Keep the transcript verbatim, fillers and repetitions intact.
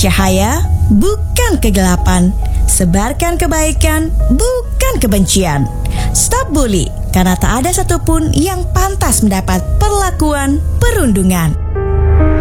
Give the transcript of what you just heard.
cahaya, bukan kegelapan. Sebarkan kebaikan, bukan kebencian. Stop bully, karena tak ada satupun yang pantas mendapat perlakuan perundungan.